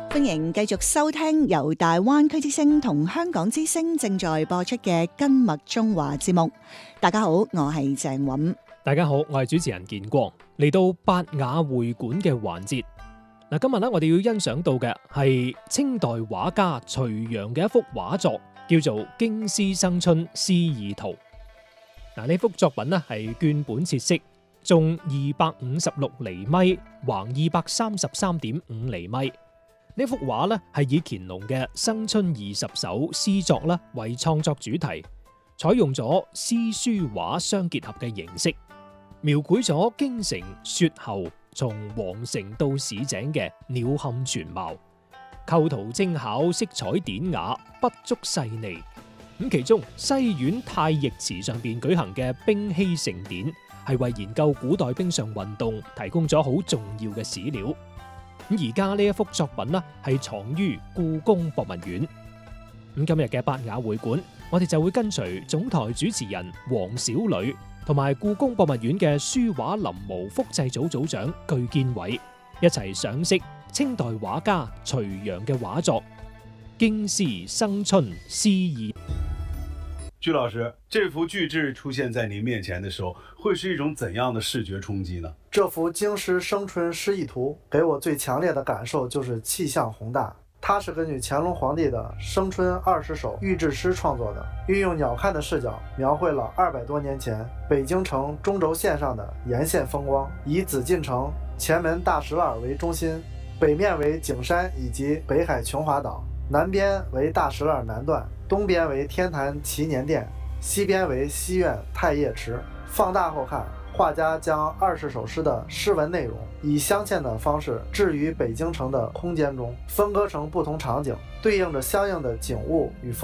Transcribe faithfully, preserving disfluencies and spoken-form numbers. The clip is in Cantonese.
歡迎繼續收聽由大灣區之聲同香港之聲正在播出嘅跟麥中華節目。大家好，我係鄭韻。 大家好，我係主持人建光。嚟到八雅會館嘅環節，嗱，今日咧我哋要欣賞到嘅係清代畫家徐陽嘅一幅畫作，叫做《京師生春詩意圖》。嗱，呢幅作品咧係絹本切色，縱二百五十六厘米，橫二百三十三點五厘米。呢幅畫咧係以乾隆嘅《生春二十首》詩作啦為創作主題，採用咗詩書畫相結合嘅形式，描繪咗京城雪後從皇城到市井嘅鳥瞰全貌，構圖精巧，色彩典雅，筆觸細膩。咁其中西苑太液池上邊舉行嘅兵器盛典，係為研究古代冰上運動提供咗好重要嘅史料。咁而家呢一幅作品呢，係藏於故宮博物院。咁今日嘅八雅會館，我哋就會跟隨總台主持人黃小女同埋故宮博物院嘅書畫臨摹複製組組長具建偉一齊賞識清代畫家徐陽嘅畫作《京師生春詩意》。 具老師，這幅巨制出現在您面前的時候，會是一種怎樣的視覺衝擊呢？ 這幅《京師生春詩意圖》給我最強烈的感受就是氣象宏大。它是根據乾隆皇帝的《生春二十首》御制詩創作的，運用鳥瞰的視角，描繪了二百多年前北京城中軸線上的沿線風光。以紫禁城前門大石欄為中心，北面為景山以及北海瓊華島，南邊為大石欄南段，東邊為天壇祈年殿，西邊為西苑太液池。放大後看，畫家將二十首詩的詩文內容以鑲嵌的方式置於北京城的空間中，分割成不同場景，對應着相應的景物與風